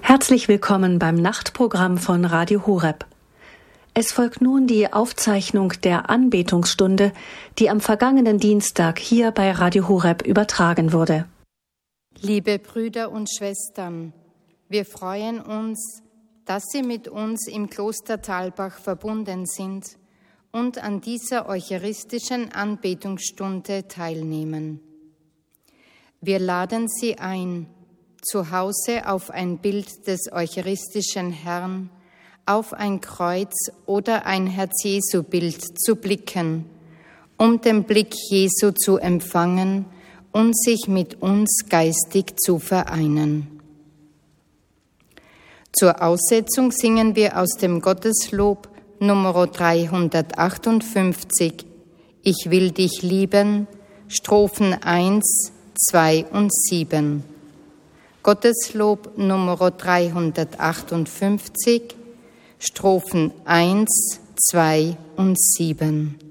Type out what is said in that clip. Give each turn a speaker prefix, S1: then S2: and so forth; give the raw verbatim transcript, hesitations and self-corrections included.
S1: Herzlich willkommen beim Nachtprogramm von Radio Horeb. Es folgt nun die Aufzeichnung der Anbetungsstunde, die am vergangenen Dienstag hier bei Radio Horeb übertragen wurde.
S2: Liebe Brüder und Schwestern, wir freuen uns, dass Sie mit uns im Kloster Thalbach verbunden sind und an dieser eucharistischen Anbetungsstunde teilnehmen. Wir laden Sie ein, zu Hause auf ein Bild des eucharistischen Herrn, auf ein Kreuz oder ein Herz-Jesu-Bild zu blicken, um den Blick Jesu zu empfangen und sich mit uns geistig zu vereinen. Zur Aussetzung singen wir aus dem Gotteslob Nummer dreihundertachtundfünfzig, Ich will dich lieben, Strophen eins, zwei und sieben. Gotteslob Nummer dreihundertachtundfünfzig, Strophen eins, zwei und sieben.